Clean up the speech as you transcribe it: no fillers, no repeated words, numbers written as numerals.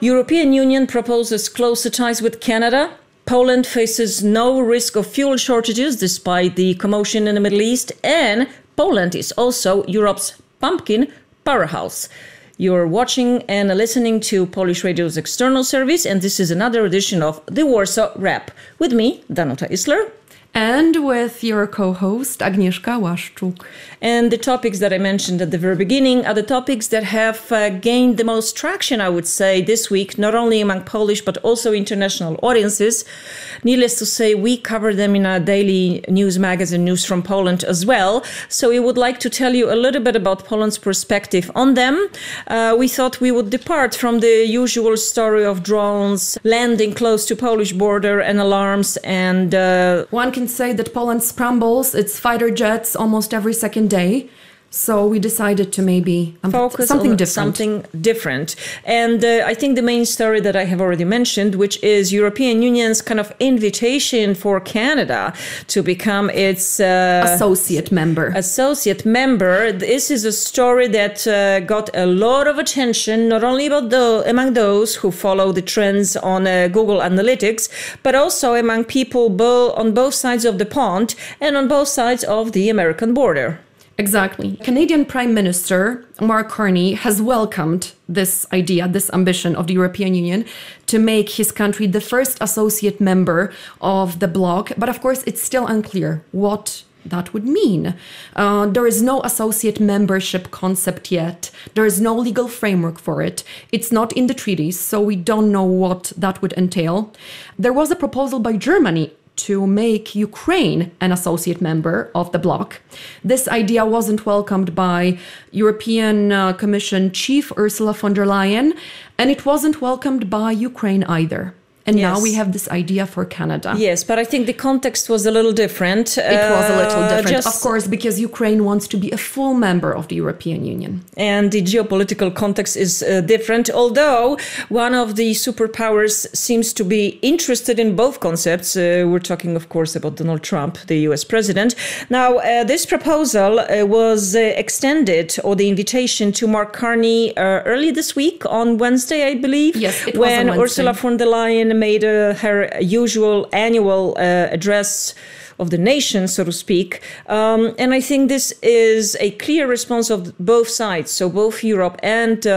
European Union proposes closer ties with Canada. Poland faces no risk of fuel shortages despite the commotion in the Middle East. And Poland is also Europe's pumpkin powerhouse. You're watching and listening to Polish Radio's External Service, and this is another edition of the Warsaw Wrap. With me, Danuta Isler. And with your co-host, Agnieszka Łaszczuk. And the topics that I mentioned at the very beginning are the topics that have gained the most traction, I would say, this week, not only among Polish, but also international audiences. Needless to say, we cover them in our daily news magazine, News from Poland, as well. So we would like to tell you a little bit about Poland's perspective on them. We thought we would depart from the usual story of drones landing close to Polish border and alarms. And one can say that Poland scrambles its fighter jets almost every second day. So we decided to maybe focus on something different. And I think the main story that I have already mentioned, which is European Union's kind of invitation for Canada to become its associate member. This is a story that got a lot of attention, not only among those who follow the trends on Google Analytics, but also among people on both sides of the pond and on both sides of the American border. Exactly. Canadian Prime Minister Mark Carney has welcomed this idea, this ambition of the European Union to make his country the first associate member of the bloc. But of course, it's still unclear what that would mean. There is no associate membership concept yet. There is no legal framework for it. It's not in the treaties, so we don't know what that would entail. There was a proposal by Germany to make Ukraine an associate member of the bloc. This idea wasn't welcomed by European Commission Chief Ursula von der Leyen, and it wasn't welcomed by Ukraine either. And yes. Now we have this idea for Canada. Yes, but I think the context was a little different. It was a little different, of course, because Ukraine wants to be a full member of the European Union. And the geopolitical context is different, although one of the superpowers seems to be interested in both concepts. We're talking, of course, about Donald Trump, the US president. Now, this proposal was extended, or the invitation, to Mark Carney early this week on Wednesday, I believe. Yes, it was when on Wednesday. Ursula von der Leyen made her usual annual address of the nation, so to speak. And I think this is a clear response of both sides, so both Europe and